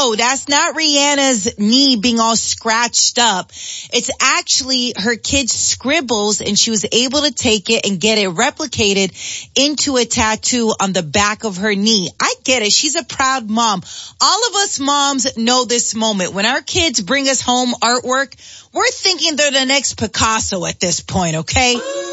no, that's not Rihanna's knee being all scratched up. It's actually her kid's scribbles, and she was able to take it and get it replicated into a tattoo on the back of her knee. I get it. She's a proud mom. All of us moms know this moment. When our kids bring us home artwork, we're thinking they're the next Picasso at this point, okay?